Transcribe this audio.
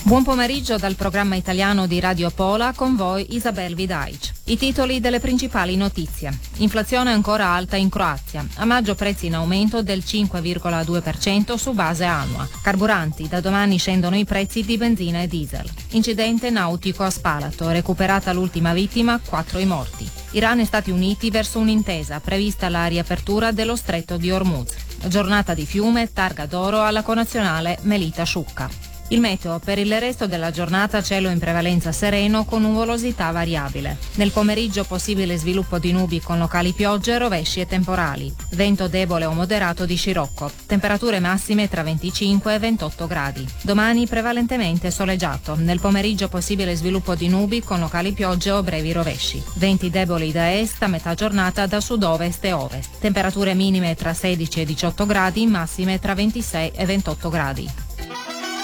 Buon pomeriggio dal programma italiano di Radio Pola, con voi Isabel Vidaic. I titoli delle principali notizie. Inflazione ancora alta in Croazia. A maggio prezzi in aumento del 5,2% su base annua. Carburanti, da domani scendono i prezzi di benzina e diesel. Incidente nautico a Spalato, recuperata l'ultima vittima, 4 i morti. Iran e Stati Uniti verso un'intesa, prevista la riapertura dello stretto di Hormuz. Giornata di fiume, targa d'oro alla connazionale Melita Sciucca. Il meteo: per il resto della giornata cielo in prevalenza sereno con nuvolosità variabile. Nel pomeriggio possibile sviluppo di nubi con locali piogge, rovesci e temporali. Vento debole o moderato di scirocco. Temperature massime tra 25 e 28 gradi. Domani prevalentemente soleggiato. Nel pomeriggio possibile sviluppo di nubi con locali piogge o brevi rovesci. Venti deboli da est, a metà giornata da sud-ovest e ovest. Temperature minime tra 16 e 18 gradi, massime tra 26 e 28 gradi.